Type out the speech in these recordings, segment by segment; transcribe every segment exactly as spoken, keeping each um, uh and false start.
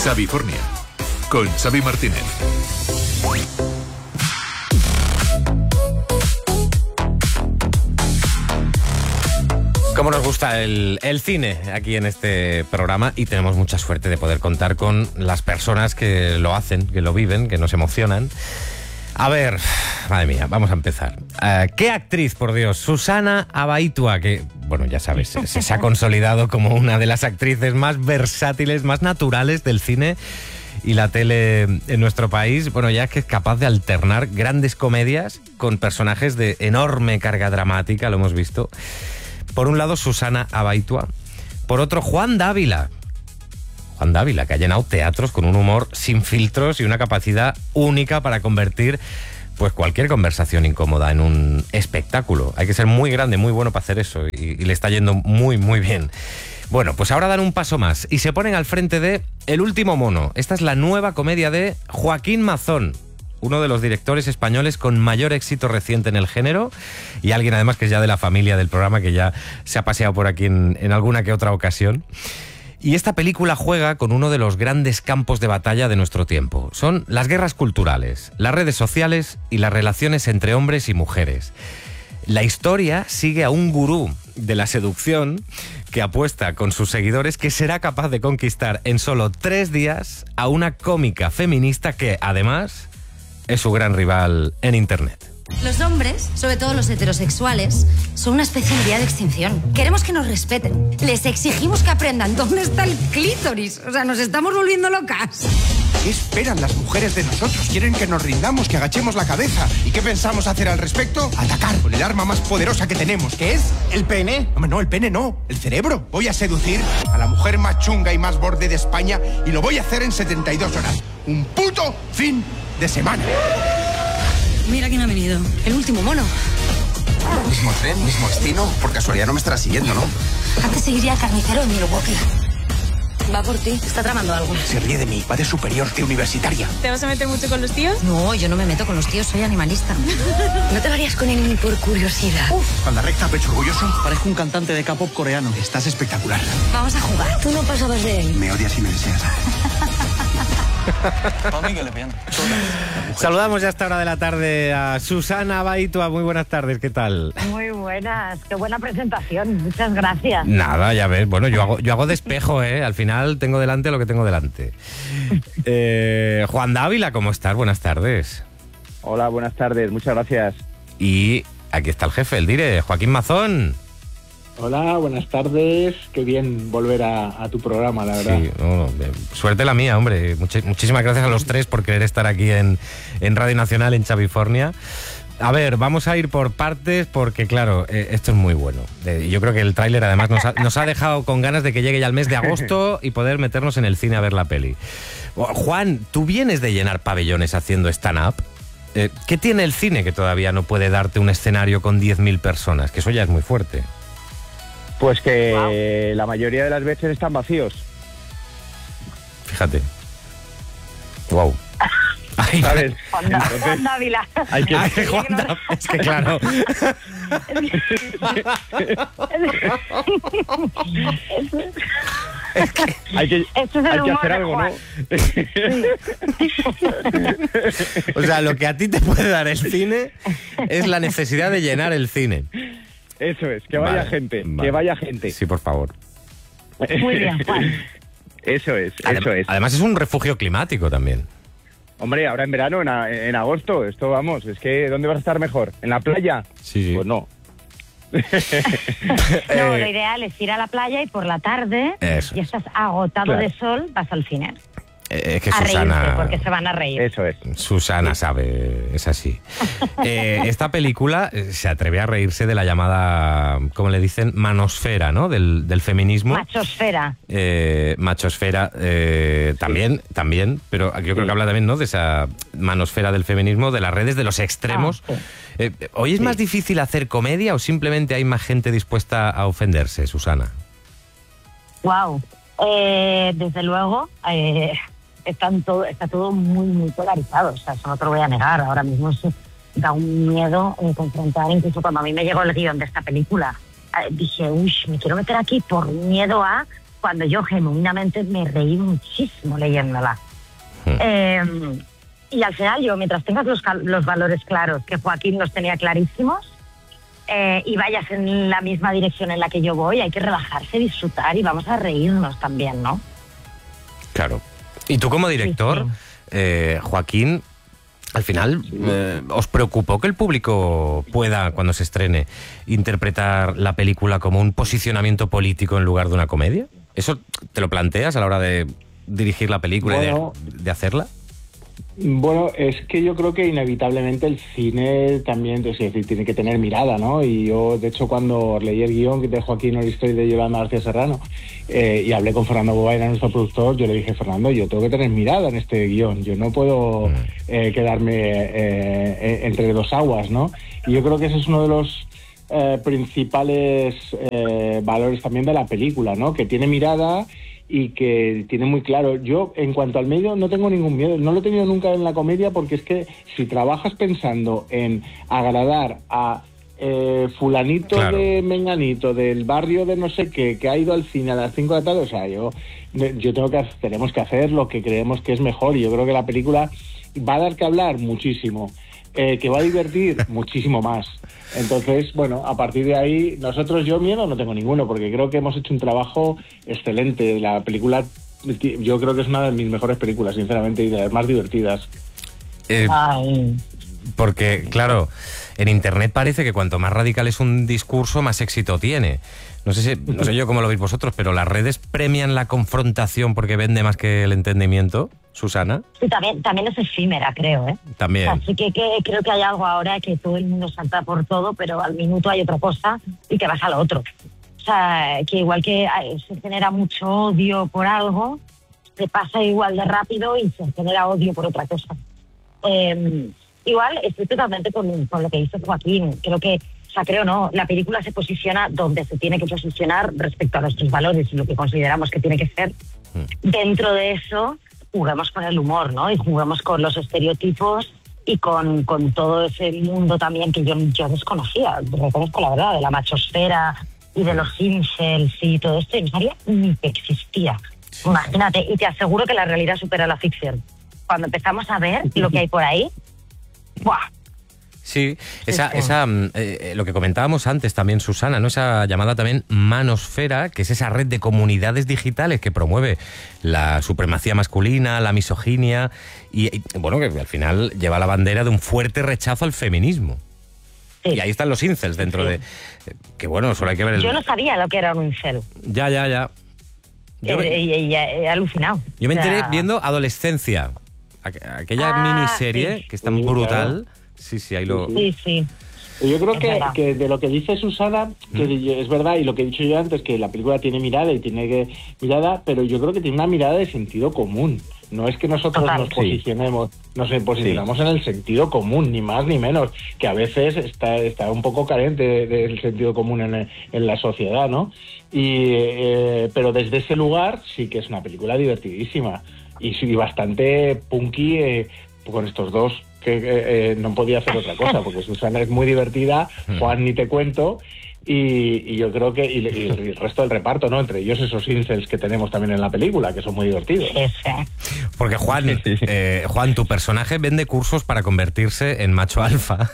Xavifornia, con Xavi Martínez. Cómo nos gusta el, el cine aquí en este programa, y tenemos mucha suerte de poder contar con las personas que lo hacen, que lo viven, que nos emocionan. A ver, madre mía, vamos a empezar. Uh, ¿Qué actriz, por Dios? Susana Abaitua, que, bueno, ya sabes, se, se ha consolidado como una de las actrices más versátiles, más naturales del cine y la tele en nuestro país. Bueno, ya es que es capaz de alternar grandes comedias con personajes de enorme carga dramática, lo hemos visto. Por un lado, Susana Abaitua. Por otro, Juan Dávila. Juan Dávila, que ha llenado teatros con un humor sin filtros y una capacidad única para convertir pues cualquier conversación incómoda en un espectáculo. Hay que ser muy grande, muy bueno para hacer eso, y, y le está yendo muy, muy bien. Bueno, pues ahora dan un paso más y se ponen al frente de El último mono. Esta es la nueva comedia de Joaquín Mazón, uno de los directores españoles con mayor éxito reciente en el género, y alguien además que es ya de la familia del programa, que ya se ha paseado por aquí en, en alguna que otra ocasión. Y esta película juega con uno de los grandes campos de batalla de nuestro tiempo. Son las guerras culturales, las redes sociales y las relaciones entre hombres y mujeres. La historia sigue a un gurú de la seducción que apuesta con sus seguidores que será capaz de conquistar en solo tres días a una cómica feminista que, además, es su gran rival en Internet. Los hombres, sobre todo los heterosexuales, son una especie en vía de extinción. Queremos que nos respeten. Les exigimos que aprendan dónde está el clítoris. O sea, nos estamos volviendo locas. ¿Qué esperan las mujeres de nosotros? Quieren que nos rindamos, que agachemos la cabeza. ¿Y qué pensamos hacer al respecto? Atacar con el arma más poderosa que tenemos, que es el pene. Hombre, no, el pene no, el cerebro. Voy a seducir a la mujer más chunga y más borde de España, y lo voy a hacer en setenta y dos horas. Un puto fin de semana. Mira quién ha venido. El último mono. Mismo tren, mismo destino. Por casualidad no me estarás siguiendo, ¿no? Antes seguiría al carnicero en Milwaukee. Va por ti. Está tramando algo. Se ríe de mí. Va de superior de universitaria. ¿Te vas a meter mucho con los tíos? No, yo no me meto con los tíos. Soy animalista. No te lo harías con él ni por curiosidad. Uf, con la recta, pecho orgulloso. Parezco un cantante de K-pop coreano. Estás espectacular. Vamos a jugar. Tú no pasabas de él. Me odias y me deseas. Saludamos ya a esta hora de la tarde a Susana Abaitua. Muy buenas tardes, ¿qué tal? Muy buenas, qué buena presentación, muchas gracias. Nada, ya ves, bueno, yo hago, yo hago de espejo, ¿eh? Al final tengo delante lo que tengo delante. Eh, Juan Dávila, ¿cómo estás? Buenas tardes. Hola, buenas tardes, muchas gracias. Y aquí está el jefe, el dire, Joaquín Mazón. Hola, buenas tardes. Qué bien volver a, a tu programa, la verdad. Sí, no, no, suerte la mía, hombre. Much, muchísimas gracias a los tres por querer estar aquí en, en Radio Nacional, en Xavifornia. A ver, vamos a ir por partes porque, claro, eh, esto es muy bueno. Eh, yo creo que el tráiler, además, nos ha, nos ha dejado con ganas de que llegue ya el mes de agosto y poder meternos en el cine a ver la peli. Juan, tú vienes de llenar pabellones haciendo stand-up. Eh, ¿Qué tiene el cine que todavía no puede darte un escenario con diez mil personas? Que eso ya es muy fuerte. Pues que wow. La mayoría de las veces están vacíos. Fíjate. Wow. Ay, ¿sabes? Juan, Entonces, Juan Dávila. Hay que... Ay, Juan Dávila. Es que claro. Es que hay que, hay que hacer algo, ¿no? Sí. O sea, lo que a ti te puede dar el cine es la necesidad de llenar el cine. Eso es, que vaya vale, gente, vale. que vaya gente. Sí, por favor. Muy bien, Juan. Eso es, Adem eso es. Además es un refugio climático también. Hombre, ahora en verano, en, a, en agosto, esto vamos, es que ¿dónde vas a estar mejor? ¿En la playa? Sí, sí. Pues no. No, lo ideal es ir a la playa y por la tarde, eso y estás agotado claro. de sol, vas al cine. Es que a Susana, reírse, porque se van a reír. Eso es. Susana sabe, es así. Eh, esta película se atreve a reírse de la llamada, ¿cómo le dicen? Manosfera, ¿no? Del, del feminismo. Machosfera. Eh, machosfera, eh, también, sí. también, pero yo creo que habla también, ¿no? De esa manosfera del feminismo, de las redes, de los extremos. Ah, sí. eh, ¿Hoy es sí. más difícil hacer comedia o simplemente hay más gente dispuesta a ofenderse, Susana? Wow. Eh, desde luego... Eh... Están todo, está todo muy, muy polarizado, o sea, eso no te lo voy a negar. Ahora mismo eso da un miedo en confrontar, incluso cuando a mí me llegó el guión de esta película, eh, dije, uy, me quiero meter aquí por miedo a cuando yo genuinamente me reí muchísimo leyéndola. Hmm. Eh, y al final yo, mientras tengas los, los valores claros, que Joaquín los tenía clarísimos, eh, y vayas en la misma dirección en la que yo voy, hay que relajarse, disfrutar y vamos a reírnos también, ¿no? Claro. Y tú como director, Sí, eh, Joaquín, al final, eh, ¿os preocupó que el público pueda, cuando se estrene, interpretar la película como un posicionamiento político en lugar de una comedia? ¿Eso te lo planteas a la hora de dirigir la película Bueno, y de, de hacerla? Bueno, es que yo creo que inevitablemente el cine también, es decir, tiene que tener mirada, ¿no? Y yo, de hecho, cuando leí el guión de Joaquín Oristoy de Yolanda García Serrano eh, y hablé con Fernando Bobaina, nuestro productor, yo le dije, Fernando, yo tengo que tener mirada en este guión, yo no puedo eh, quedarme eh, entre dos aguas, ¿no? Y yo creo que ese es uno de los eh, principales eh, valores también de la película, ¿no? Que tiene mirada y que tiene muy claro. Yo, en cuanto al medio, no tengo ningún miedo. No lo he tenido nunca en la comedia, porque es que si trabajas pensando en agradar a eh, fulanito Claro. de menganito, del barrio de no sé qué, que ha ido al cine a las cinco de la tarde, o sea, yo, yo tengo que, tenemos que hacer lo que creemos que es mejor, y yo creo que la película va a dar que hablar muchísimo, eh, que va a divertir muchísimo más. Entonces, bueno, a partir de ahí, nosotros, yo miedo no tengo ninguno, porque creo que hemos hecho un trabajo excelente. La película, yo creo que es una de mis mejores películas, sinceramente, y de las más divertidas. Eh, Ay. porque, claro, en Internet parece que cuanto más radical es un discurso, más éxito tiene. No sé, si, no sé yo cómo lo veis vosotros, pero las redes premian la confrontación porque vende más que el entendimiento, Susana. Sí, también, también es efímera, creo, ¿eh? También. Así que, que creo que hay algo ahora que todo el mundo salta por todo, pero al minuto hay otra cosa y que vas al otro. O sea, que igual que ay, se genera mucho odio por algo, se pasa igual de rápido y se genera odio por otra cosa. Eh, igual estoy totalmente con, con lo que dice Joaquín. Creo que, o sea, creo no, la película se posiciona donde se tiene que posicionar respecto a nuestros valores y lo que consideramos que tiene que ser. Dentro de eso, jugamos con el humor, ¿no? Y jugamos con los estereotipos y con, con todo ese mundo también que yo, yo desconocía. Reconozco la verdad, de la machosfera y de los incels y todo esto. Y no sabía ni que existía. Imagínate, y te aseguro que la realidad supera la ficción. Cuando empezamos a ver lo que hay por ahí, ¡buah! Sí, esa, sí. esa eh, lo que comentábamos antes también, Susana, ¿no? Esa llamada también manosfera, que es esa red de comunidades digitales que promueve la supremacía masculina, la misoginia y, y bueno, que al final lleva la bandera de un fuerte rechazo al feminismo. Sí. Y ahí están los incels dentro Sí. de... Que bueno, solo hay que ver el... Yo no sabía lo que era un incel. Ya, ya, ya. Yo me, Y, y- y- he alucinado. yo me O sea, enteré viendo Adolescencia, aqu- aquella Ah, miniserie sí. que es tan Sí, brutal. Sí, sí, ahí lo... Sí, sí. Yo creo Es que, verdad. que de lo que dice Susana, que es verdad, y lo que he dicho yo antes, que la película tiene mirada y tiene que, mirada, pero yo creo que tiene una mirada de sentido común. No es que nosotros Total. nos Sí. posicionemos, nos posicionamos en el sentido común, ni más ni menos, que a veces está, está un poco carente de- del sentido común en, en la sociedad, ¿no? Y, eh, pero desde ese lugar sí que es una película divertidísima y, sí, bastante punky eh, con estos dos, que eh, eh, no podía hacer otra cosa, porque Susana es muy divertida, Juan ni te cuento, y, y yo creo que, y, y el resto del reparto, ¿no? Entre ellos esos incels que tenemos también en la película, que son muy divertidos. Ese. Porque Juan, eh, Juan, tu personaje vende cursos para convertirse en macho alfa.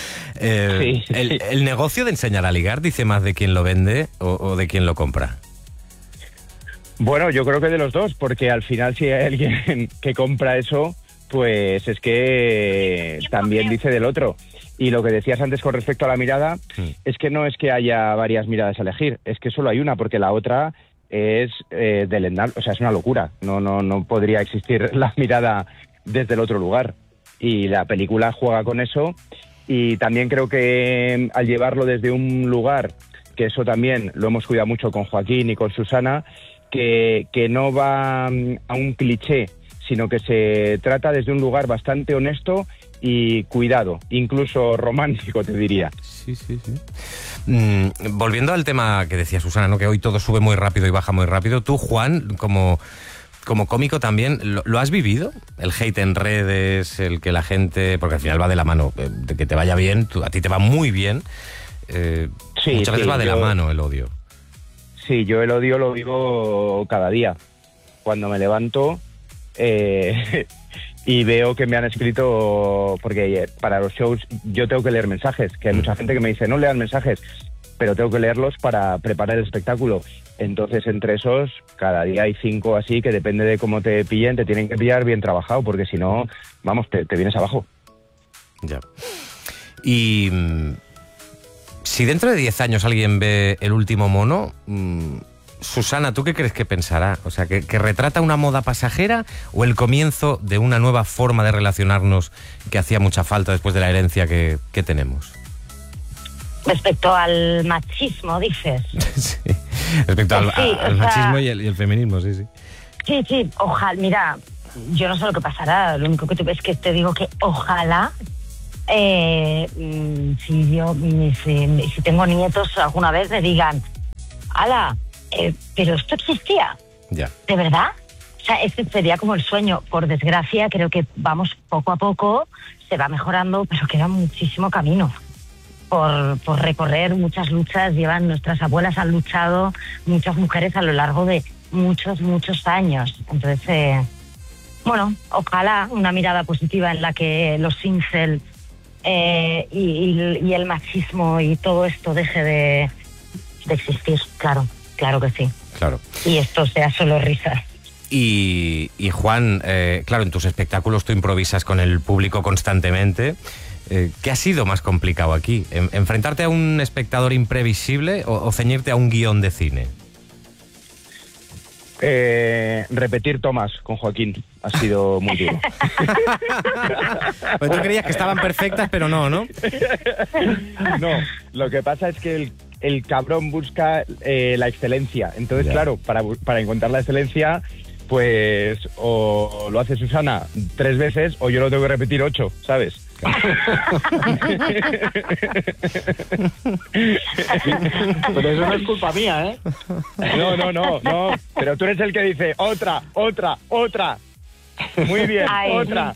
Eh, Sí. el, el negocio de enseñar a ligar dice más de quién lo vende o, o de quién lo compra. Bueno, yo creo que de los dos, porque al final si hay alguien que compra eso, pues es que también dice del otro. Y lo que decías antes con respecto a la mirada, Sí. es que no es que haya varias miradas a elegir, es que solo hay una, porque la otra es eh, delendal, o sea, es una locura. No, no, no podría existir la mirada desde el otro lugar. Y la película juega con eso, y también creo que al llevarlo desde un lugar, que eso también lo hemos cuidado mucho con Joaquín y con Susana, que, que no va mm, a un cliché, sino que se trata desde un lugar bastante honesto y cuidado, incluso romántico, te diría. Sí, sí, sí. Mm, volviendo al tema que decía Susana, ¿no? Que hoy todo sube muy rápido y baja muy rápido. Tú, Juan, como, como cómico también, ¿lo, lo has vivido? El hate en redes, el que la gente... Porque al final va de la mano, eh, de que te vaya bien, tú- a ti te va muy bien. eh, Sí, muchas veces sí, va de la yo- mano el odio. Sí, yo el odio lo vivo cada día. Cuando me levanto eh, y veo que me han escrito, porque para los shows yo tengo que leer mensajes, que hay mucha gente que me dice no lean mensajes, pero tengo que leerlos para preparar el espectáculo. Entonces, entre esos, cada día hay cinco así que depende de cómo te pillen, te tienen que pillar bien trabajado, porque si no, vamos, te, te vienes abajo. Ya. Y mmm, si dentro de diez años alguien ve El último mono, mmm, Susana, ¿tú qué crees que pensará? O sea, ¿que, que retrata una moda pasajera o el comienzo de una nueva forma de relacionarnos que hacía mucha falta después de la herencia que, que tenemos? Respecto al machismo, dices. Sí, respecto al, sí, al o machismo sea, y, el, y el feminismo, sí, sí. Sí, sí, ojalá, mira, yo no sé lo que pasará, lo único que tú ves es que te digo que ojalá, eh, si yo, si, si tengo nietos alguna vez me digan, ala, eh, pero esto existía, ya. ¿De verdad? O sea, este sería como el sueño. Por desgracia, creo que vamos poco a poco, se va mejorando, pero queda muchísimo camino por, por recorrer. Muchas luchas llevan, nuestras abuelas han luchado, muchas mujeres a lo largo de muchos, muchos años. Entonces, eh, bueno, ojalá una mirada positiva en la que los incel eh, y, y, y el machismo y todo esto deje de, de existir, claro, claro que sí. Claro. Y esto sea solo risas. Y, y Juan, eh, claro, en tus espectáculos tú improvisas con el público constantemente. Eh, ¿Qué ha sido más complicado aquí? ¿En, ¿Enfrentarte a un espectador imprevisible o, o ceñirte a un guión de cine? Eh, repetir tomas con Joaquín ha sido muy duro. Pues tú creías que estaban perfectas, pero no, ¿no? No, lo que pasa es que el, el cabrón busca eh, la excelencia. Entonces, ya. claro, para, para encontrar la excelencia, pues o lo hace Susana tres veces o yo lo tengo que repetir ocho, ¿sabes? Pero eso no es culpa mía, ¿eh? No, no, no, no. Pero tú eres el que dice otra, otra, otra. Muy bien, Ay, otra.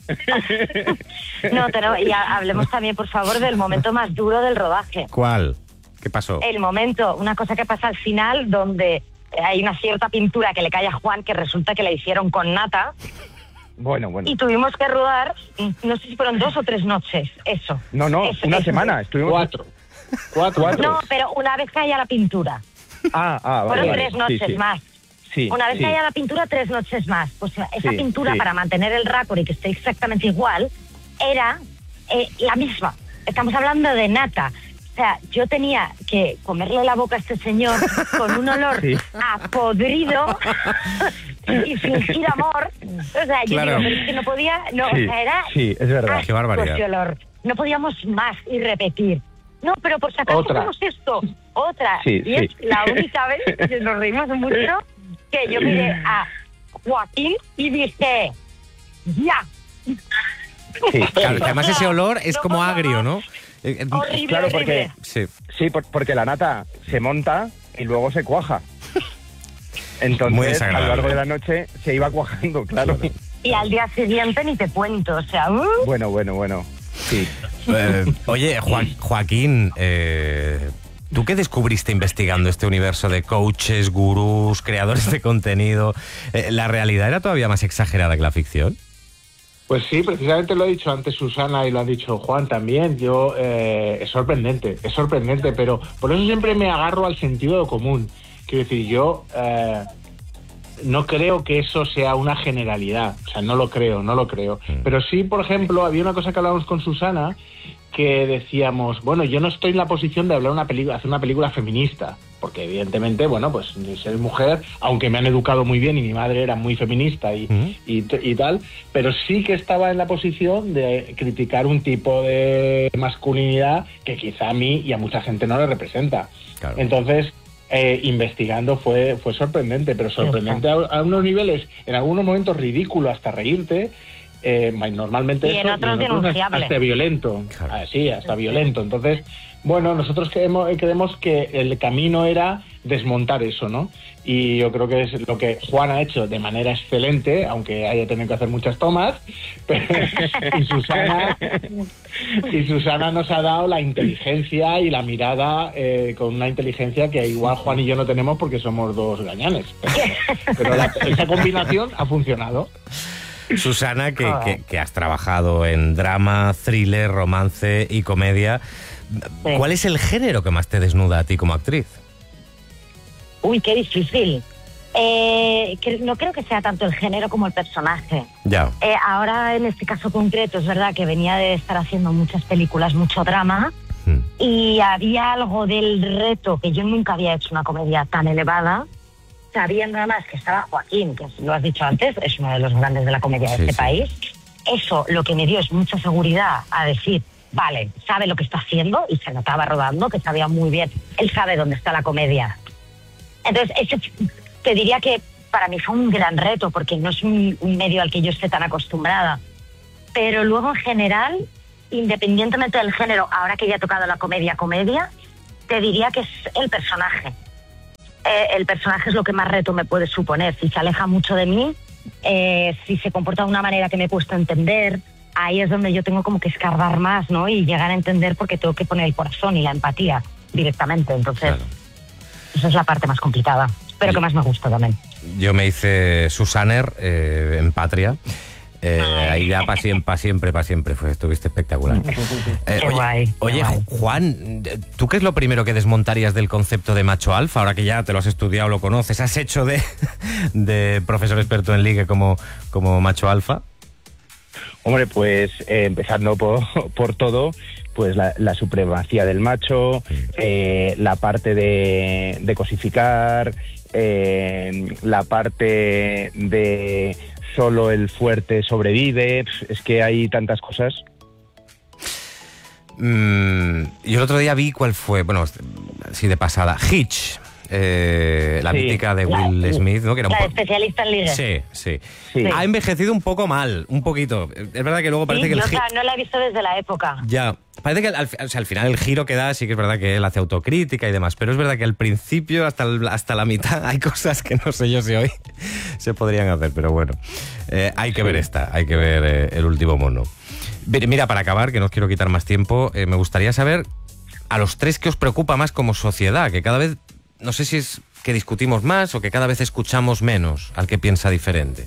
No, pero y ha- hablemos también, por favor, del momento más duro del rodaje. ¿Cuál? ¿Qué pasó? El momento, una cosa que pasa al final, donde hay una cierta pintura que le cae a Juan, que resulta que la hicieron con nata, Bueno, bueno. y tuvimos que rodar, no sé si fueron dos o tres noches, eso. No, no, Eso, una eso. semana. Estuvimos Cuatro. Cuatro. Cuatro. No, pero una vez caía la pintura. Ah, ah, vale, Fueron vale. tres noches Sí, sí. más. Sí, Una vez sí. caía la pintura, tres noches más. Pues esa Sí, pintura, sí. para mantener el récord y que esté exactamente igual, era eh, la misma. Estamos hablando de nata. O sea, yo tenía que comerle la boca a este señor con un olor Sí. a podrido y fingir amor. O sea, yo Claro. digo, pero es que no podía... No, Sí, o sea, era... sí, es verdad. asco Qué barbaridad. ese olor. No podíamos más y repetir. No, pero por si acaso Otra. hacemos esto. Otra. Sí, y es sí. la única vez que nos reímos mucho que yo miré a Joaquín y dije, ya. Sí, Claro, que además ese olor es No como pasa agrio, más. ¿no? Eh, eh, Horrible, Claro, horrible. porque Sí. sí, por- porque la nata se monta y luego se cuaja. Entonces, Muy a lo desagradable. largo de la noche se iba cuajando, claro. Y al día siguiente ni te cuento, o sea, uh, Bueno, bueno, bueno. Sí. Eh, oye, Joa- Joaquín, eh, ¿tú qué descubriste investigando este universo de coaches, gurús, creadores de contenido? Eh, ¿La realidad era todavía más exagerada que la ficción? Pues sí, precisamente lo ha dicho antes Susana y lo ha dicho Juan también. Yo eh, es sorprendente, es sorprendente, pero por eso siempre me agarro al sentido común. Quiero decir, yo eh, no creo que eso sea una generalidad, o sea, no lo creo, no lo creo. Pero sí, por ejemplo, había una cosa que hablábamos con Susana que decíamos, bueno, yo no estoy en la posición de hablar una película, hacer una película feminista, porque evidentemente, bueno, pues soy mujer, aunque me han educado muy bien y mi madre era muy feminista y, Uh-huh. y, t- y tal, pero sí que estaba en la posición de criticar un tipo de masculinidad que quizá a mí y a mucha gente no le representa. Claro. Entonces, eh, investigando fue, fue sorprendente, pero sorprendente a, a unos niveles, en algunos momentos ridículo hasta reírte. Eh, normalmente Y en eso, otros otros denunciable. hasta violento. Claro. Ah, sí, hasta violento. Entonces, bueno, nosotros creemos, creemos que el camino era desmontar eso, ¿no? Y yo creo que es lo que Juan ha hecho de manera excelente, aunque haya tenido que hacer muchas tomas, pero, y, Susana, y Susana nos ha dado la inteligencia y la mirada eh, con una inteligencia que igual Juan y yo no tenemos porque somos dos gañanes. Pero, pero la, esa combinación ha funcionado. Susana, que, que, que has trabajado en drama, thriller, romance y comedia, Sí. ¿cuál es el género que más te desnuda a ti como actriz? Uy, qué difícil. Eh, que no creo que sea tanto el género como el personaje. Ya. Eh, ahora, en este caso concreto, es verdad que venía de estar haciendo muchas películas, mucho drama, Hmm. y había algo del reto, que yo nunca había hecho una comedia tan elevada, sabiendo además que estaba Joaquín, que lo has dicho antes, es uno de los grandes de la comedia Sí, de este sí. país. Eso lo que me dio es mucha seguridad a decir, vale, sabe lo que está haciendo, y se notaba rodando, que sabía muy bien, él sabe dónde está la comedia. Entonces, eso te diría que para mí fue un gran reto, porque no es un, un medio al que yo esté tan acostumbrada. Pero luego, en general, independientemente del género, ahora que ya he tocado la comedia-comedia, te diría que es el personaje. Eh, el personaje es lo que más reto me puede suponer. Si se aleja mucho de mí, eh, si se comporta de una manera que me cuesta entender, ahí es donde yo tengo como que escarbar más, ¿no? Y llegar a entender, porque tengo que poner el corazón y la empatía directamente. Entonces, Claro. esa es la parte más complicada, pero Sí. que más me gusta también. Yo me hice Susaner eh, en Patria. Eh, ahí ya para siempre, para siempre, para siempre. Fue, estuviste espectacular. Eh, Qué oye, guay, qué oye, guay. Juan, ¿tú qué es lo primero que desmontarías del concepto de macho alfa? Ahora que ya te lo has estudiado, lo conoces, has hecho de, de profesor experto en ligue como, como macho alfa. Hombre, pues eh, empezando por, por todo, pues la, la supremacía del macho, eh, la parte de, de cosificar, eh, la parte de solo el fuerte sobrevive. Es que hay tantas cosas. Mm, yo el otro día vi cuál fue, bueno, así de pasada, Hitch, eh, la Sí. mítica de Will La- Smith, ¿no? Que era un La po- especialista en ligue. Sí, sí, Sí. Ha envejecido un poco mal, un poquito. Es verdad que luego parece Sí, que el yo gi- o sea, no la he visto desde la época. Ya, parece que al, o sea, al final el giro que da, sí que es verdad que él hace autocrítica y demás, pero es verdad que al principio, hasta, el- hasta la mitad, hay cosas que no sé yo si hoy se podrían hacer, pero bueno, eh, hay que ver esta, hay que ver eh, El último mono. Mira, mira, para acabar, que no os quiero quitar más tiempo, eh, me gustaría saber a los tres qué os preocupa más como sociedad, que cada vez, no sé si es que discutimos más o que cada vez escuchamos menos al que piensa diferente.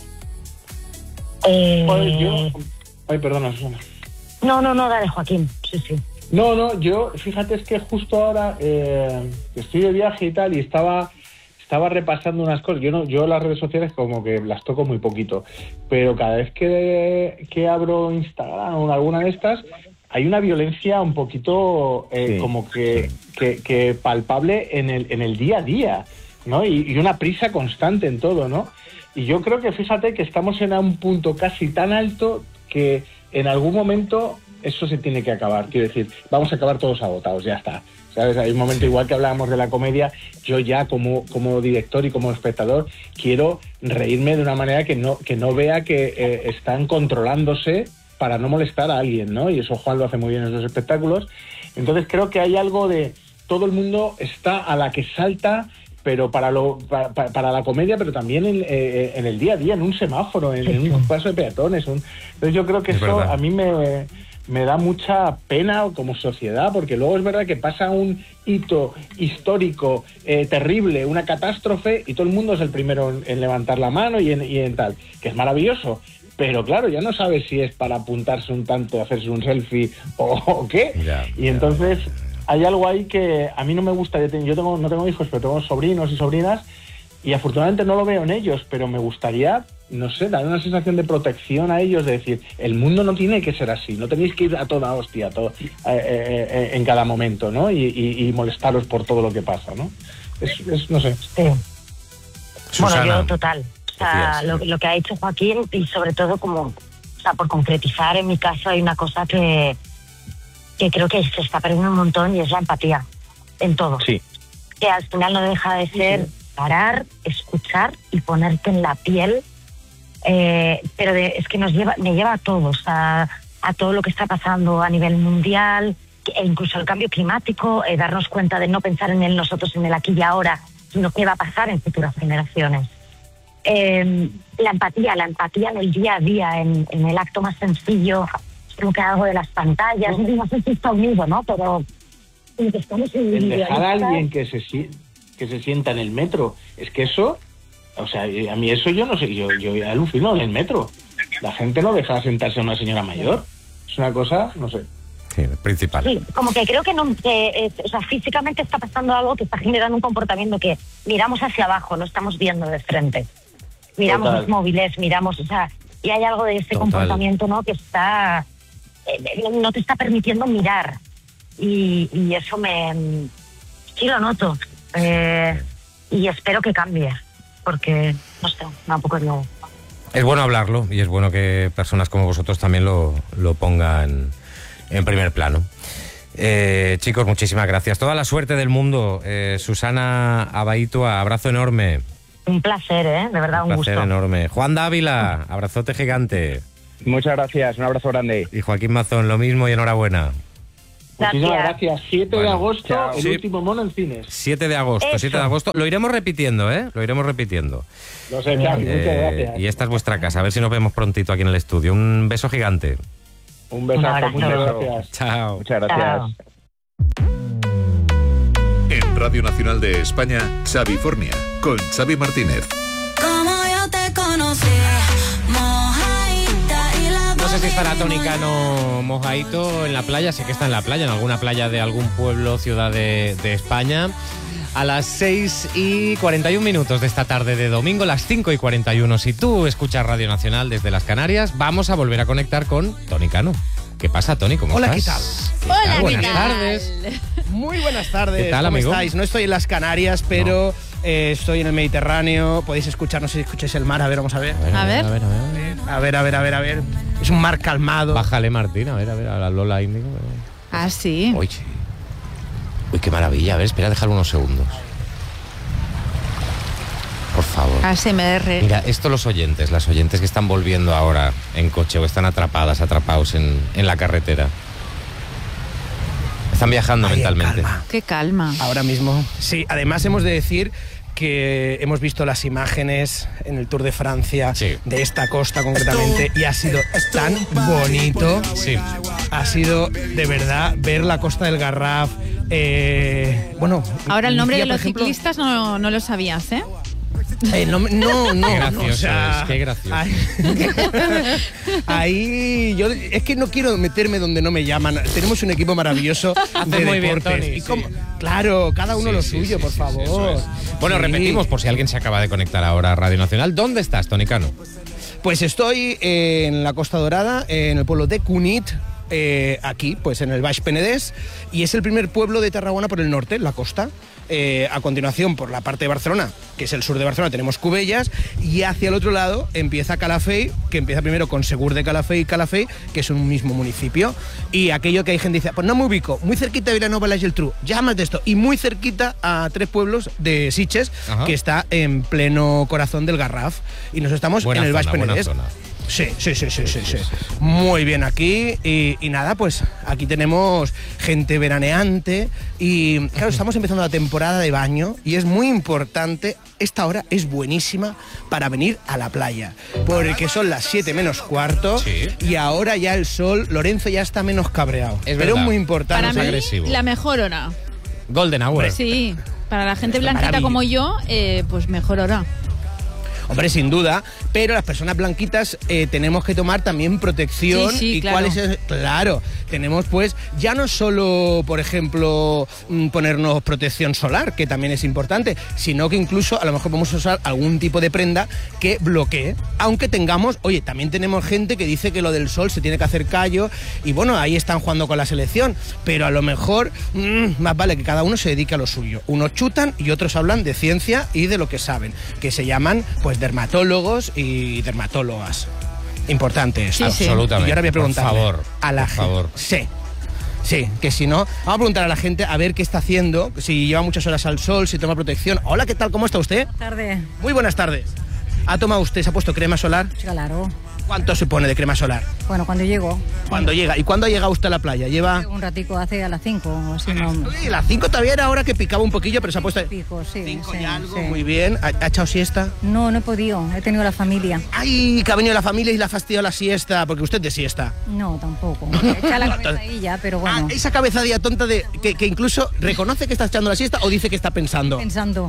Eh, Pues yo... Ay, perdona, Susana. No, no, no, dale, Joaquín. Sí, sí. No, no, yo, fíjate, es que justo ahora eh, estoy de viaje y tal, y estaba estaba repasando unas cosas. Yo no, yo las redes sociales como que las toco muy poquito, pero cada vez que, que abro Instagram o alguna de estas, hay una violencia un poquito eh, Sí, como que, que, que palpable en el, en el día a día, ¿no? Y, y una prisa constante en todo, ¿no? Y yo creo que, fíjate, que estamos en un punto casi tan alto que en algún momento eso se tiene que acabar. Quiero decir, vamos a acabar todos agotados, ya está. ¿Sabes? Hay un momento, igual que hablábamos de la comedia, yo ya como, como director y como espectador quiero reírme de una manera que no, que no vea que eh, están controlándose para no molestar a alguien, ¿no? Y eso Juan lo hace muy bien en esos espectáculos. Entonces creo que hay algo de... Todo el mundo está a la que salta, pero para lo para, para la comedia, pero también en, eh, en el día a día, en un semáforo, en, en un paso de peatones. Un... Entonces yo creo que Es eso verdad. a mí me, me da mucha pena como sociedad, porque luego es verdad que pasa un hito histórico eh, terrible, una catástrofe, y todo el mundo es el primero en, en levantar la mano y en, y en tal, que es maravilloso. Pero claro, ya no sabes si es para apuntarse un tanto, hacerse un selfie o, o qué. Ya, y ya, entonces hay algo ahí que a mí no me gusta. Yo, te- yo tengo, no tengo hijos, pero tengo sobrinos y sobrinas, y afortunadamente no lo veo en ellos, pero me gustaría, no sé, dar una sensación de protección a ellos, de decir, el mundo no tiene que ser así, no tenéis que ir a toda hostia a todo, eh, eh, eh, en cada momento, ¿no? Y, y, y molestaros por todo lo que pasa, ¿no? Es, es no sé. Sí. Susana. Bueno, yo total. O sea, Decías. lo, lo que ha dicho Joaquín, y sobre todo como, o sea, por concretizar, en mi caso hay una cosa que, que creo que se está perdiendo un montón, y es la empatía en todo. Sí. Que al final no deja de ser parar, escuchar y ponerte en la piel, eh, pero de- es que nos lleva, me lleva a todos, a, a todo lo que está pasando a nivel mundial, e incluso el cambio climático, eh, darnos cuenta de no pensar en el nosotros, en el aquí y ahora, sino qué va a pasar en futuras generaciones. Eh, la empatía, la empatía en el día a día, en, en el acto más sencillo, creo que algo de las pantallas, no sé si está unido, ¿no? Pero estamos en el dejar a alguien que se, que se sienta en el metro, es que eso, o sea, a mí eso yo no sé, yo, yo alucino en el metro. La gente no deja sentarse a una señora mayor. Es una cosa, no sé. Sí, principal. Sí, como que creo que, no, que eh, o sea, físicamente está pasando algo que está generando un comportamiento que miramos hacia abajo, no estamos viendo de frente. Miramos Total. los móviles, miramos, o sea, y hay algo de ese Total. comportamiento, ¿no? Que está, eh, no te está permitiendo mirar. Y, y eso me, sí lo noto. Eh, y espero que cambie, porque, no sé, tampoco es nuevo. Es bueno hablarlo y es bueno que personas como vosotros también lo, lo pongan en primer plano. Eh, chicos, muchísimas gracias. Toda la suerte del mundo. Eh, Susana Abaitua, abrazo enorme. Un placer, ¿eh? De verdad, un, un gusto. Un placer enorme. Juan Dávila, abrazote gigante. Muchas gracias, un abrazo grande. Y Joaquín Mazón, lo mismo y enhorabuena. Gracias. Muchísimas gracias. siete bueno, de agosto, chao. el sí. último mono en cines. siete de agosto, Eso. siete de agosto. Lo iremos repitiendo, ¿eh? Lo iremos repitiendo. Lo sé, claro. Eh, muchas gracias. Y esta es vuestra casa. A ver si nos vemos prontito aquí en el estudio. Un beso gigante. Un besazo. Muchas gracias. Chao. Muchas gracias. Chao. En Radio Nacional de España, Xavi Fornia, con Xavi Martínez. Como yo te conocí, no sé si estará Tony Cano mojadito en la playa, sé que está en la playa, en alguna playa de algún pueblo, ciudad de, de España. A las seis y cuarenta y un minutos de esta tarde de domingo, las cinco y cuarenta y uno, si tú escuchas Radio Nacional desde las Canarias, vamos a volver a conectar con Tony Cano. ¿Qué pasa, Tony? ¿Cómo Hola, estás? ¿qué tal? ¿Qué Hola, tal? Buenas ¿qué tal? tardes. Muy buenas tardes. ¿Qué tal, ¿Cómo amigo? estáis? No estoy en las Canarias, pero no. eh, estoy en el Mediterráneo. Podéis escuchar, no sé si escucháis el mar. A ver, vamos a ver. A ver, a ver, a ver. A ver, a ver, a ver, a ver. Es un mar calmado. Bájale, Martín, a ver, a ver, a la Lola Índigo. Ah, sí. Uy, uy, qué maravilla. A ver, espera, déjalo unos segundos. Por favor. A S M R. Mira, esto los oyentes, las oyentes que están volviendo ahora en coche o están atrapadas, atrapados en, en la carretera. Están viajando Ay, mentalmente. Calma. Qué calma. Ahora mismo. Sí, además hemos de decir que hemos visto las imágenes en el Tour de Francia, sí, de esta costa concretamente, y ha sido tan bonito. Sí. Ha sido de verdad ver la costa del Garraf. Eh, bueno. Ahora el nombre día, de los ejemplo, ciclistas no, no lo sabías, ¿eh? Eh, no, no, no. Qué gracioso, o sea, es, qué gracioso. Ahí, ahí yo es que no quiero meterme donde no me llaman. Tenemos un equipo maravilloso de muy deportes. Bien, Tony, y como, sí. Claro, cada uno sí, lo sí, suyo, sí, por sí, favor. Sí, bueno, sí. Repetimos por si alguien se acaba de conectar ahora a Radio Nacional. ¿Dónde estás, Tony Cano? Pues estoy en la Costa Dorada, en el pueblo de Cunit. Eh, aquí, pues en el Baix Penedès, y es el primer pueblo de Tarragona por el norte, la costa. Eh, a continuación, por la parte de Barcelona, que es el sur de Barcelona, tenemos Cubellas, y hacia el otro lado empieza Calafell, que empieza primero con Segur de Calafell y Calafell, que es un mismo municipio. Y aquello que hay gente que dice, pues no me ubico, muy cerquita de Vilanova y Geltrú, llamas de esto, y muy cerquita a tres pueblos de Sitges, Ajá. que está en pleno corazón del Garraf, y nosotros estamos buena en el Baix Penedès. Sí, sí, sí, sí, sí, sí. Muy bien aquí y, y nada, pues aquí tenemos gente veraneante y claro, estamos empezando la temporada de baño y es muy importante, esta hora es buenísima para venir a la playa, porque son las siete menos cuarto, sí, y ahora ya el sol, Lorenzo ya está menos cabreado, es pero es muy importante. Para es mí, agresivo. La mejor hora. Golden Hour. Sí, para la gente blanquita como yo, eh, pues mejor hora. Hombre, sin duda, pero las personas blanquitas eh, tenemos que tomar también protección. Sí, sí, y claro. cuál es, claro, tenemos pues ya no solo, por ejemplo, ponernos protección solar, que también es importante, sino que incluso a lo mejor podemos usar algún tipo de prenda que bloquee, aunque tengamos, oye, también tenemos gente que dice que lo del sol se tiene que hacer callo y bueno, ahí están jugando con la selección, pero a lo mejor mmm, más vale que cada uno se dedique a lo suyo. Unos chutan y otros hablan de ciencia y de lo que saben, que se llaman pues dermatólogos y dermatólogas. Importante esto. Sí, sí. Absolutamente. Y ahora voy a preguntar por favor, a la por gente. favor. Sí. Sí, que si no, vamos a preguntar a la gente a ver qué está haciendo, si lleva muchas horas al sol, si toma protección. Hola, ¿qué tal? ¿Cómo está usted? Buenas tardes. Muy buenas tardes. ¿Ha tomado usted, se ha puesto crema solar? Claro. ¿Cuánto se pone de crema solar? Bueno, cuando llego. Cuando llega. ¿Y cuándo ha llegado usted a la playa? Lleva... Un ratico, hace a las cinco o así. No... Uy, las cinco todavía era hora que picaba un poquillo, pero se ha puesto... Pico, sí. Cinco sí, y algo, sí. muy bien. ¿Ha, ha echado siesta? No, no he podido. He tenido la familia. ¡Ay, que ha venido la familia y la ha fastidiado la siesta! Porque usted de siesta. No, tampoco. Echa la cabezadilla, pero bueno. Ah, esa cabezadilla tonta de que, que incluso reconoce que está echando la siesta o dice que está pensando. Pensando.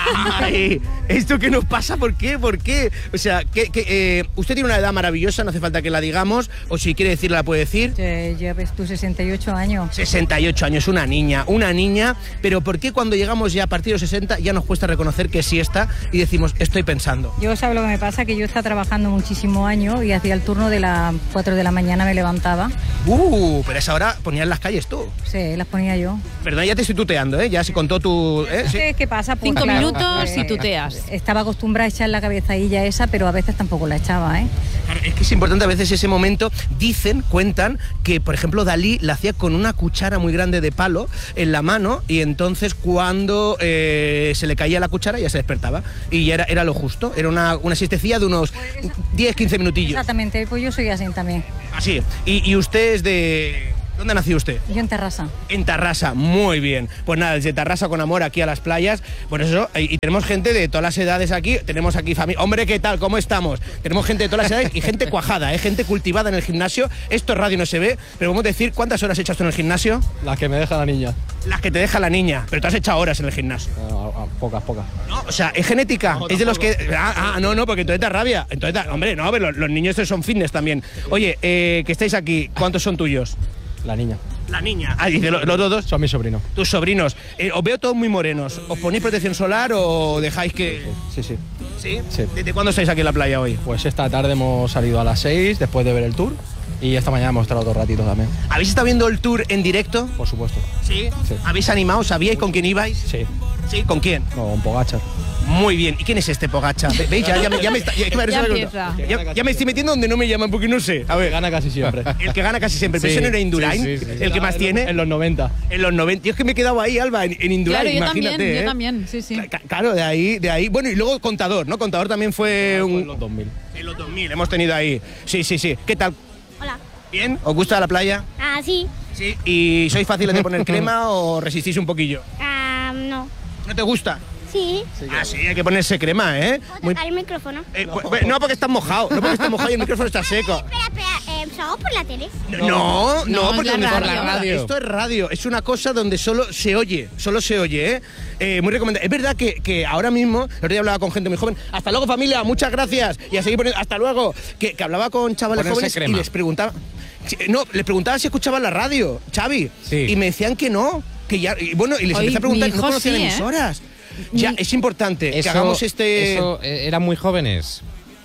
Ay, ¿esto qué nos pasa? ¿Por qué? ¿Por qué? O sea, que, que, eh, usted tiene una edad maravillosa, no hace falta que la digamos, o si quiere decirla la puede decir. Eh, lleves tú sesenta y ocho años. sesenta y ocho años, una niña, una niña, pero ¿por qué cuando llegamos ya a partir de los sesenta ya nos cuesta reconocer que siesta y decimos, estoy pensando? Yo, ¿sabes lo que me pasa? Que yo estaba trabajando muchísimo año y hacía el turno de las cuatro de la mañana, me levantaba. Uh, pero a esa hora ponías las calles tú. Sí, las ponía yo. Perdón, ya te estoy tuteando, ¿eh? Ya se contó tu... ¿eh? Sí. ¿Qué pasa? Pues, Cinco claro, minutos eh, y tuteas. Estaba acostumbrada a echar la cabezadilla esa, pero a veces tampoco la echaba, ¿eh? Claro, es que es importante a veces ese momento. Dicen, cuentan, que por ejemplo Dalí la hacía con una cuchara muy grande de palo en la mano y entonces cuando eh, se le caía la cuchara ya se despertaba y ya era, era lo justo. Era una, una siestecilla de unos diez, quince minutillos. Exactamente, pues yo soy así también. Así. Y, y usted es de... ¿Dónde nació usted? Yo en Terrassa. En Tarrasa, muy bien. Pues nada, desde Tarrasa con amor aquí a las playas. Por eso, y, y tenemos gente de todas las edades aquí. Tenemos aquí familia. Hombre, ¿qué tal? ¿Cómo estamos? Tenemos gente de todas las edades y gente cuajada, ¿eh? Gente cultivada en el gimnasio. Esto es radio, no se ve. Pero vamos a decir, ¿cuántas horas echas tú en el gimnasio? Las que me deja la niña. Las que te deja la niña. Pero tú has echado horas en el gimnasio. No, a, a, pocas, pocas. No, o sea, es genética. No, es de los que... tampoco. Ah, ah, no, no, porque entonces te da rabia. Entonces, da- hombre, no, pero los, los niños estos son fitness también. Oye, eh, que estáis aquí, ¿cuántos son tuyos? La niña. La niña. Ah, dice, ¿los, los dos? Son mis sobrinos. Tus sobrinos. Eh, os veo todos muy morenos. ¿Os ponéis protección solar o dejáis que...? Sí, sí. ¿Sí? Sí. ¿Desde cuándo estáis aquí en la playa hoy? Pues esta tarde hemos salido a las seis después de ver el tour y esta mañana hemos estado otro ratito también. ¿Habéis estado viendo el tour en directo? Por supuesto. ¿Sí? Sí. ¿Habéis animado? ¿Sabíais con quién ibais? Sí. ¿Sí? ¿Con quién? Con Pogacar. Muy bien. ¿Y quién es este Pogacha? Ve- ¿Veis? Ya, ya, me- ya me está- ya- Ya ya- empieza. ya- ya me estoy metiendo donde no me llaman porque no sé. A ver, Gana casi siempre. el que gana casi siempre. ¿Pero Sí, eso no era Indurain? sí, sí, sí. ¿El que más En- tiene? En los noventa. En los noventa. Yo es que me he quedado ahí, Alba, en, en Indurain, Claro, yo imagínate. también, ¿eh? yo también, sí, sí. Cla- Claro, de ahí, de ahí. Bueno, y luego Contador, ¿no? Contador también fue En un... los dos mil. En los dos mil hemos tenido ahí. Sí, sí, sí. ¿Qué tal? Hola. ¿Bien? ¿Os gusta la playa? Ah, sí. Sí. ¿Y sois fáciles de poner crema o resistís un poquillo? Ah, no. ¿No te gusta? Sí. Ah, sí, hay que ponerse crema, ¿eh? ¿Puedo Muy- tocar el micrófono? eh, bu- bu- no, porque estás mojado. No porque estás mojado y el micrófono está seco. Espera, espera. Eh, ¿Salgo por la tele? No, no, No, porque es la donde- radio. radio. Esto es radio, es una cosa donde solo se oye, solo se oye, ¿eh? Eh, muy recomendable. Es verdad que, que ahora mismo, el otro día hablaba con gente muy joven, hasta luego familia, muchas gracias, y a seguir poniendo, hasta luego, que, que hablaba con chavales Ponerse jóvenes crema. y les preguntaba, sí, no, les preguntaba si escuchaban la radio, Xavi, Sí. y me decían que no, que ya, y bueno, y les Hoy empecé a preguntar, mi no hijo conocían sí, ¿eh? emisoras. Ya, Mi- es importante que Eso- hagamos este... Eso, eh, eran muy jóvenes.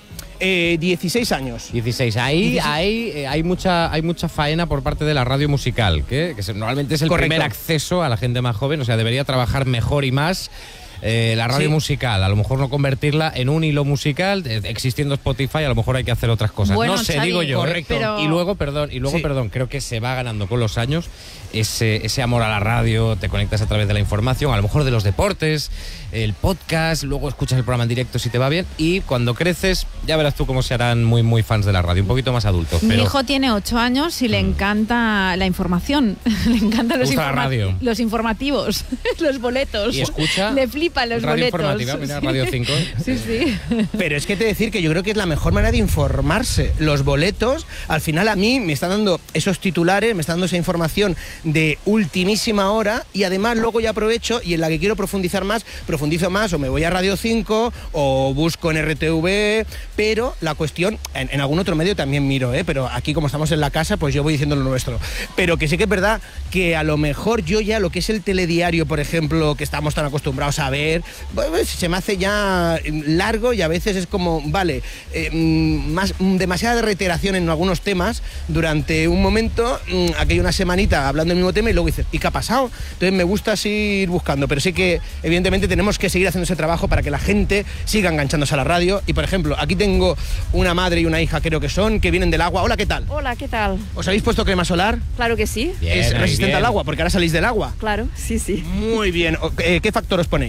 eh, dieciséis años. dieciséis. Ahí, ahí eh, hay mucha hay mucha faena por parte de la radio musical, que, que se- normalmente es el Correcto. primer acceso a la gente más joven, o sea, debería trabajar mejor y más. eh, la radio Sí. musical, a lo mejor no convertirla en un hilo musical, eh, existiendo Spotify, a lo mejor hay que hacer otras cosas. Bueno, no sé, Xavi, digo yo. ¿eh? correcto. pero- Y luego, perdón, y luego, Sí. perdón, creo que se va ganando con los años ese, ese amor a la radio, te conectas a través de la información, a lo mejor de los deportes, el podcast, luego escuchas el programa en directo si te va bien, y cuando creces, ya verás tú cómo se harán muy, muy fans de la radio, un poquito más adultos. Mi Pero hijo tiene ocho años y le encanta la información. Le encantan los, gusta la informa- radio. los informativos, los boletos. Y escucha Le flipan los Radio boletos. Informativa, mira, Sí. Radio cinco. Sí, sí. Pero es que te decir que yo creo que es la mejor manera de informarse. Los boletos, al final a mí me están dando esos titulares, me están dando esa información de ultimísima hora y además luego ya aprovecho y en la que quiero profundizar más, profundizo más o me voy a Radio cinco o busco en R T V, pero la cuestión, en, en algún otro medio también miro, ¿eh? Pero aquí como estamos en la casa, pues yo voy diciendo lo nuestro. Pero que sí que es verdad que a lo mejor yo ya lo que es el telediario, por ejemplo, que estamos tan acostumbrados a ver, pues, se me hace ya largo y a veces es como, vale, eh, mm, más, mm, demasiada reiteración en algunos temas durante un momento, mm, aquí hay una semanita hablando del mismo tema y luego dices, ¿y qué ha pasado? Entonces me gusta así ir buscando, pero sí que evidentemente tenemos que seguir haciendo ese trabajo para que la gente siga enganchándose a la radio. Y por ejemplo, aquí tengo una madre y una hija, creo que son, que vienen del agua. Hola, ¿qué tal? Hola, ¿qué tal? ¿Os habéis puesto crema solar? Claro que sí. Bien, ¿Es ahí, resistente bien. al agua? Porque ahora salís del agua. Claro, sí, sí. Muy bien. O- eh, ¿Qué factor os ponéis?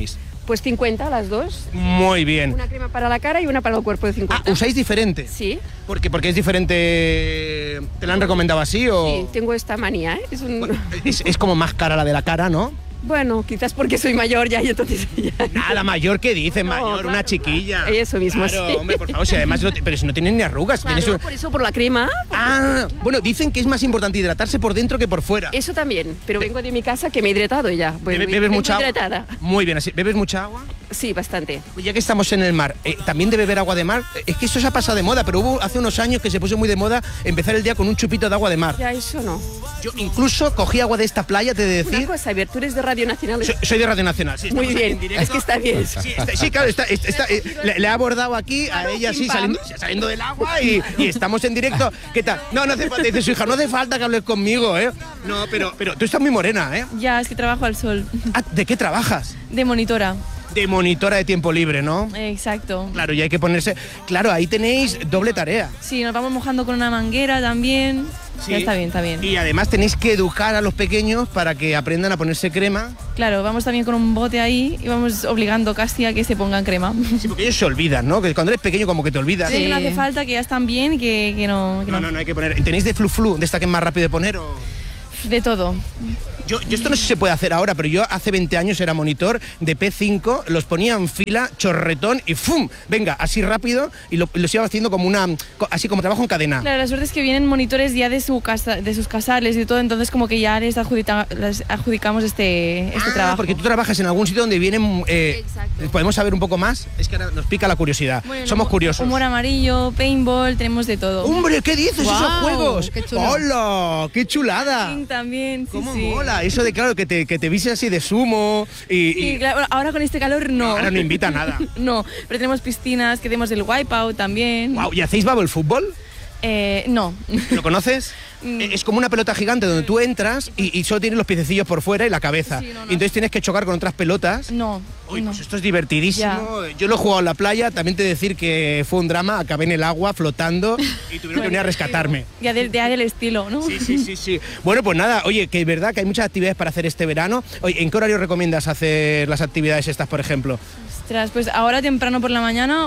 Pues cincuenta las dos. Muy bien. Una crema para la cara y una para el cuerpo de cincuenta. Ah, ¿usáis diferente? Sí. ¿Por qué? ¿Porque es diferente? ¿Te la han recomendado así o...? Sí, tengo esta manía, ¿eh? Es, un... es, es como más cara la de la cara, ¿no? Bueno, quizás porque soy mayor ya y entonces ya... Nada, mayor que dice, no, mayor, claro, una chiquilla. Claro. Eso mismo, claro, sí. hombre, por favor, si además, no, pero si no tienen ni arrugas. Claro, tienes un... por eso, por la crema. Ah, bueno, dicen que es más importante hidratarse por dentro que por fuera. Eso también, pero vengo de mi casa que me he hidratado ya. Pues, ¿Bebes vengo mucha hidratada. agua? Muy bien, así. ¿Bebes mucha agua? Sí, bastante. Ya que estamos en el mar, eh, ¿también de beber agua de mar? Es que eso se ha pasado de moda, pero hubo hace unos años que se puso muy de moda empezar el día con un chupito de agua de mar. Ya, eso no. Yo incluso cogí agua de esta playa, te he de decir... Una cosa, a ver, tú eres de Radio Nacional. Soy, soy de Radio Nacional, sí. Muy bien, es que está bien. Sí, está, sí claro, está, está, está, eh, le, le ha abordado aquí a ella, sí, saliendo, saliendo del agua y, y estamos en directo. ¿Qué tal? No, no hace falta, dice su hija, no hace falta que hables conmigo, ¿eh? No, pero, pero tú estás muy morena, ¿eh? Ya, es que trabajo al sol. Ah, ¿de qué trabajas? De monitora. De monitora de tiempo libre, ¿no? Exacto. Claro, y hay que ponerse... Claro, ahí tenéis doble tarea. Sí, nos vamos mojando con una manguera también. Sí. Ya está bien, está bien. Y además tenéis que educar a los pequeños para que aprendan a ponerse crema. Claro, vamos también con un bote ahí y vamos obligando casi a que se pongan crema. Sí, porque ellos se olvidan, ¿no? Que cuando eres pequeño como que te olvidas. Sí, no hace falta, que ya están bien y que, que, no, que no. No, no, no hay que poner... ¿Tenéis de flu flu, de esta que es más rápido de poner o...? De todo. Yo, yo esto no sé si se puede hacer ahora, pero yo hace veinte años era monitor de P cinco, los ponía en fila, chorretón y ¡fum! Venga, así rápido y lo, los iba haciendo como una... así como trabajo en cadena. Claro, la suerte es que vienen monitores ya de, su casa, de sus casales y todo, entonces como que ya les, adjudica, les adjudicamos este, este ah, trabajo. Porque tú trabajas en algún sitio donde vienen... Eh, ¿podemos saber un poco más? Es que ahora nos pica la curiosidad. Bueno, somos curiosos. Humor amarillo, paintball, tenemos de todo. ¡Hombre, qué dices! Wow, ¡Esos juegos! ¡Qué chulo! ¡Hola! ¡Qué chulada! Sí, también, sí, ¿Cómo sí. mola? Eso de, claro, que te, que te viste así de sumo y... Sí, y... claro, ahora con este calor no. Ahora no invita a nada. No, pero tenemos piscinas, que tenemos el wipeout también. Wow, ¿y hacéis bubble fútbol? Eh, no. ¿Lo conoces? Es como una pelota gigante donde tú entras y, y solo tienes los piececillos por fuera y la cabeza. Sí, no, no. Y entonces tienes que chocar con otras pelotas. No. Uy, no. Pues esto es divertidísimo. Ya. Yo lo he jugado en la playa, también te decir que fue un drama, acabé en el agua flotando y tuvieron que venir a rescatarme. Ya del, ya del estilo, ¿no? Sí, sí, sí, sí. Bueno, pues nada, oye, que es verdad que hay muchas actividades para hacer este verano. Oye, ¿en qué horario recomiendas hacer las actividades estas, por ejemplo? Ostras, pues ahora temprano por la mañana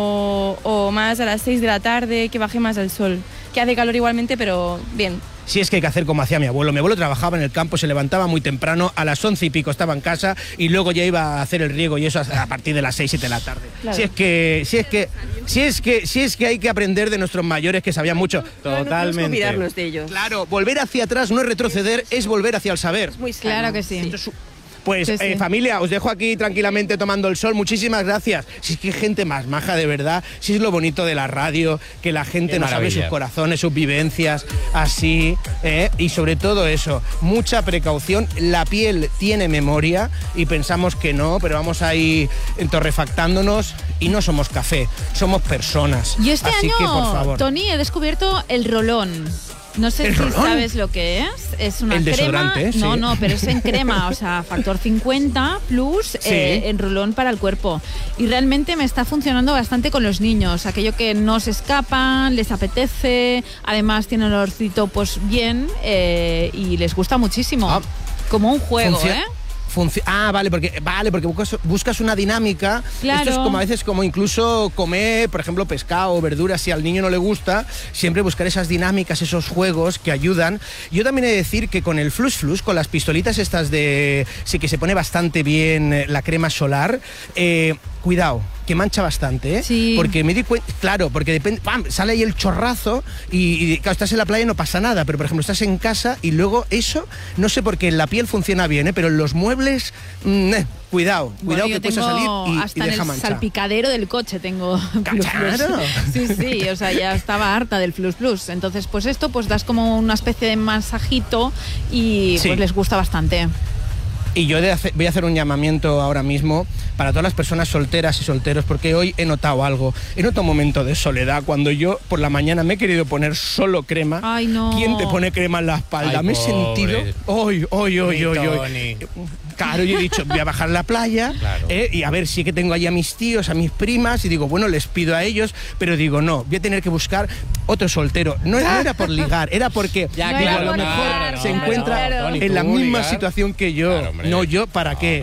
o, o más a las seis de la tarde, que baje más el sol. Que hace calor igualmente, pero bien. Sí, es que hay que hacer como hacía mi abuelo. Mi abuelo trabajaba en el campo, se levantaba muy temprano, a las once y pico estaba en casa y luego ya iba a hacer el riego y eso a partir de las seis, siete de la tarde. Claro. Si es que, si es que, si es que, si es que hay que aprender de nuestros mayores que sabían mucho. Claro, totalmente. No olvidarnos de ellos. Claro, volver hacia atrás no es retroceder, es volver hacia el saber. Muy claro que sí. Entonces, pues sí, sí. Eh, familia, os dejo aquí tranquilamente tomando el sol. Muchísimas gracias. Si es que hay gente más maja, de verdad. Si es lo bonito de la radio, que la gente Qué nos abre sus corazones, sus vivencias, así. ¿eh? Y sobre todo eso, mucha precaución. La piel tiene memoria y pensamos que no, pero vamos ahí torrefactándonos y no somos café, somos personas. Yo este así año, que, por favor. Tony, he descubierto el rolón. No sé si rolón? sabes lo que es. Es una el crema. Desodorante, sí. No, no, pero es en crema, o sea, factor cincuenta plus sí. eh, en rolón para el cuerpo. Y realmente me está funcionando bastante con los niños. Aquello que no se escapan, les apetece, además tiene el olorcito pues bien eh, y les gusta muchísimo. Ah, como un juego, Funcio- ¿eh? Funci- ah, vale, porque vale, porque buscas, buscas una dinámica. Claro. Esto es como a veces como incluso comer, por ejemplo, pescado o verduras, si al niño no le gusta, siempre buscar esas dinámicas, esos juegos que ayudan. Yo también he de decir que con el Flus Flus, con las pistolitas estas de... sí que se pone bastante bien la crema solar, eh, cuidado, que mancha bastante, ¿eh? Sí. Porque me di cuenta, claro, porque depende, ¡pam!, sale ahí el chorrazo y, y claro, estás en la playa y no pasa nada, pero por ejemplo estás en casa y luego eso, no sé por qué en la piel funciona bien, ¿eh? Pero en los muebles, mmm, eh, cuidado, Bueno, cuidado yo que puedes tengo salir y, hasta y en deja el mancha. salpicadero del coche tengo Flus Flus. Claro. Sí, sí, o sea, ya estaba harta del Flus Flus. Entonces, pues esto, pues das como una especie de masajito y Sí. pues les gusta bastante. Y yo de hacer, voy a hacer un llamamiento ahora mismo para todas las personas solteras y solteros, porque hoy he notado algo. He notado un momento de soledad cuando yo por la mañana me he querido poner solo crema. Ay, no. ¿Quién te pone crema en la espalda? Ay, me he pobre. sentido... Hoy, hoy, hoy, Mi hoy, hoy. Tony. Claro, yo he dicho, voy a bajar a la playa, Claro. eh, y a ver si que tengo ahí a mis tíos, a mis primas, y digo, bueno, les pido a ellos, pero digo, no, voy a tener que buscar otro soltero. No, no era por ligar, era porque Ya, digo, claro, a lo mejor claro, se claro, encuentra claro. en la ¿Tú misma ligar? situación que yo. Claro, hombre. no yo, ¿para No, qué? no.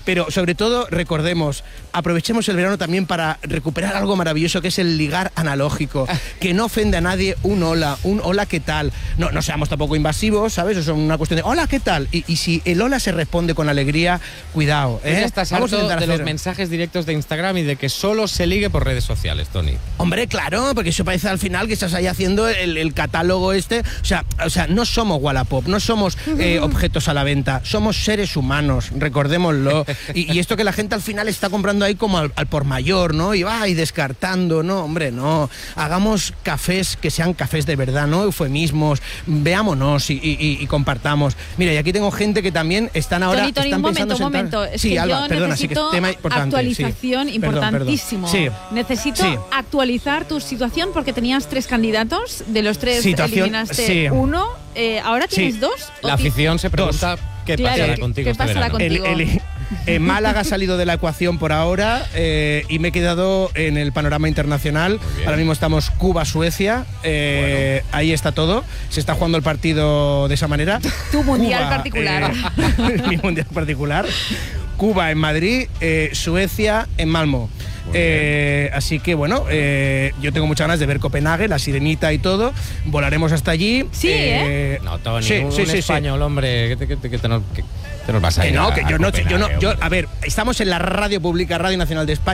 pero sobre todo recordemos, aprovechemos el verano también para recuperar algo maravilloso que es el ligar analógico, que no ofende a nadie un hola, un hola, ¿qué tal? No, no seamos tampoco invasivos, ¿sabes? Eso es una cuestión de hola, ¿qué tal? Y, y si el hola se responde con alegría, cuidado, ¿eh? Ya estás Vamos a harto intentar de los hacer- mensajes directos de Instagram y de que solo se ligue por redes sociales, Tony. Hombre, claro, porque eso parece al final que estás ahí haciendo el, el catálogo este. O sea, o sea, no somos Wallapop, no somos eh, objetos a la venta, somos seres humanos, recordémoslo. Y, y esto que la gente al final está comprando ahí como al, al por mayor, ¿no? Y va y descartando, no, hombre, no. Hagamos cafés que sean cafés de verdad, no eufemismos. Veámonos y, y- y- y compartamos. Mira, y aquí tengo gente que también están ahora. Tony, Tony, están un momento, pensando un sentar- momento. Es sí, que Alba, yo perdona, sí que necesito es tema importante. actualización sí. Perdón, perdón. importantísimo. Sí. Necesito Sí. actualizar tu situación porque tenías tres candidatos, de los tres Situación, eliminaste sí. uno. Eh, ¿Ahora Sí. tienes dos? ¿O La ti- afición se pregunta qué Claro, pasará ¿qué- contigo qué este pasará verano. contigo? El- el- eh, Málaga ha salido de la ecuación por ahora eh, y me he quedado en el panorama internacional. Ahora mismo estamos Cuba-Suecia. Eh, Ahí está todo. Se está jugando el partido de esa manera. Tu mundial Cuba, particular. eh, mi mundial particular. Cuba en Madrid, eh, Suecia en Malmö. Eh, así que bueno, eh, yo tengo muchas ganas de ver Copenhague, la sirenita y todo. Volaremos hasta allí. Sí, ¿eh? No, Tony, Sí, un sí, sí, sí. español, hombre, que te, que te- que te nos, que te nos vas a Que ir no, a- que a yo no, yo no, Copenhague, yo, hombre. a ver, estamos en la radio pública, Radio Nacional de España.